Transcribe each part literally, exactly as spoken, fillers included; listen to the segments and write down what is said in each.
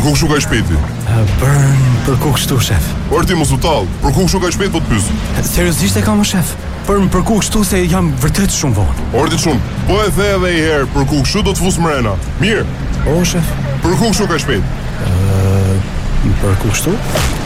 ku kështu ka shpejti? Për për ku kështu, shef? Por ti mos u tall, për ku kështu ka shpejt po të pyes. Seriozisht e kam, shef? Për për ku kështu se jam vërtet shumë vonë. Ordi shumë, po e the edhe një herë, për ku kështu do të fus mrena. Mirë. O, shef? Për ku kështu ka shpejt? Ë, për ku kështu?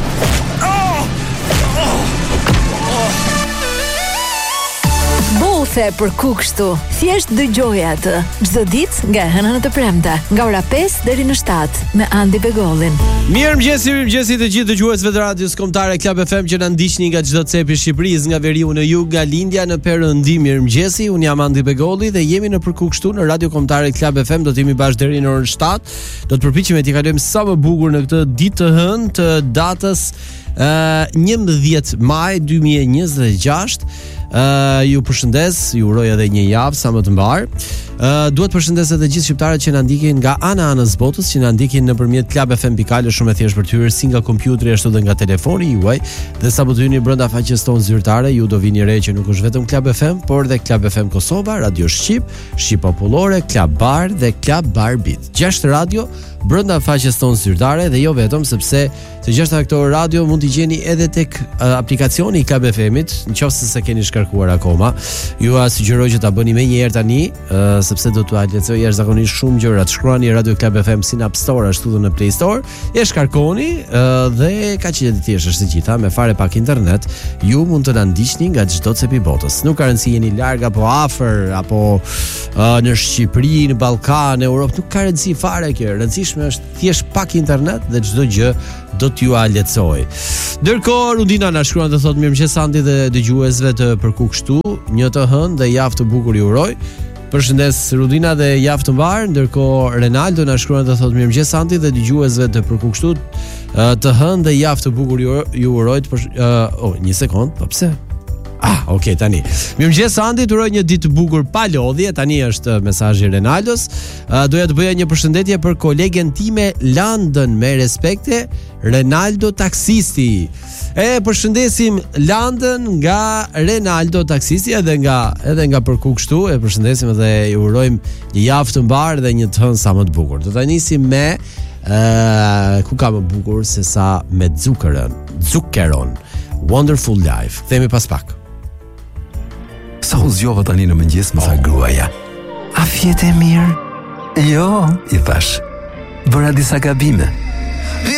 Bothe për ku kështu. Thjesht dëgjoje atë çdo ditë nga e hëna në të premte, nga ora pesë deri në shtatë me Andi Begollin. Mirëmëngjes, mirëmëngjes të gjithë dëgjuesve të radios kombëtare Club F M që na ndiqni nga çdo cep i Shqipërisë, nga veriu në jug, nga lindja në perëndim. Mirëmëngjes, un jam Andi Begolli dhe jemi në për ku kështu në radio kombëtare Club F M. Do të jemi bashkë deri në orën shtatë. Do të përpiqemi të kalojmë sa më bukur në këtë ditë të hënë të datës uh, njëmbëdhjetë maj dy mijë e njëzet e gjashtë. Uh, ju përshëndes, ju uroj edhe një javë sa më të mbar. Uh, duhet përshëndes edhe gjithë shqiptarët që na ndjekin nga ana anës botës, që na ndjekin nëpërmjet Club F M pikale, shumë e thjeshtë për të hyrë si nga kompjuteri ashtu edhe nga telefoni juaj. Dhe sapo të hyni brenda faqes tonë zyrtare, ju do vini re që nuk është vetëm Club F M, por edhe Club F M Kosova, Radio Shqip, Shqip Popullore, Club Bar dhe Club Bar Beat. Gjashtë radio brenda faqes tonë zyrtare dhe jo vetëm, sepse të gjashta këto radio mund t'i gjeni edhe tek uh, aplikacioni i Club F M-it, nëse se keni shkarkuar akoma. Ju sugjeroj që ta bëni më një herë tani, uh, sepse do t'u lehtësoj jashtëzakonisht shumë gjëra. Shkruani Radio Club F M si në App Store ashtu dhe në Play Store, e shkarkoni uh, dhe kaq që të thjeshtë është e gjitha, me fare pak internet, ju mund të na ndiqni nga çdo cep i botës. Nuk ka rëndësi jeni larg apo afër, apo uh, në Shqipëri, në Ballkan, Europë, nuk ka rëndësi fare kjo. Rëndësishme është thjesht pak internet dhe çdo gjë do t'ju a lehtësoj. Ndërkohë Rudina na shkruan dhe thotë mirëmëngjes Andi dhe dëgjuesve të për ku kështu, një të hënë dhe javë të bukur ju uroj. Përshëndes Rudina dhe javë të mbar. Ndërkohë Renaldo na shkruan dhe thotë mirëmëngjes Andi dhe dëgjuesve të për ku kështu, të hënë dhe javë të bukur ju, ju uroj. Për, uh, oh, një sekond, po pse? Ah, okay, tani. Mirëmëngjes Andi, të uroj një ditë të bukur pa lodhje. Tani është mesazhi Renaldos. Uh, doja të bëja një përshëndetje për kolegen time Landën, me respekte, Renaldo taksisti. E përshëndesim Landën nga Renaldo taksisti, edhe nga edhe nga për ku kështu. E përshëndesim dhe ju urojmë një javë të mbar dhe një të hënë sa më të bukur. Do ta nisim me uh, ku ka më bukur se sa me Zuckeron. Zuckeron. Wonderful Life. Themi pas pak. Sa u zgjova tani në mëngjes, më tha gruaja. A fjetë e mirë? Jo, i thash. Bëra disa gabime.